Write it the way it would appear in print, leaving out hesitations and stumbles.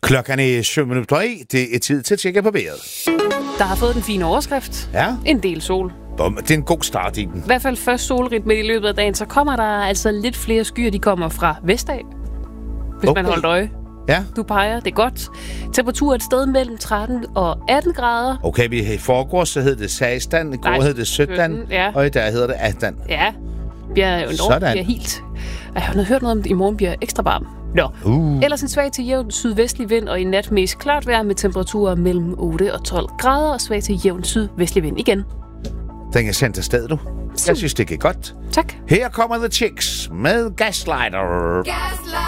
Klokken er 7:07. Det er tid til at tjekke på vejret. Der har fået den fine overskrift. Ja. En del sol. Bum, det er en god start i den. I hvert fald først solrigt midt i løbet af dagen, så kommer der altså lidt flere skyer. De kommer fra vestaf, hvis man holder øje. Ja. Du peger, det er godt. Temperatur et sted mellem 13 og 18 grader. Okay, vi i forgårs, så hed det 16, i går hed det 17, ja. og i dag hedder det 18. Ja, bliver helt. Jeg har hørt noget om, at i morgen bliver ekstra varm. Nå. Ellers en svag til jævn sydvestlig vind, og i nat mest klart vejr med temperaturer mellem 8 og 12 grader, og svag til jævn sydvestlig vind igen. Den er sendt afsted, du. Jeg synes, det er godt. Tak. Her kommer The Chicks med Gaslighter.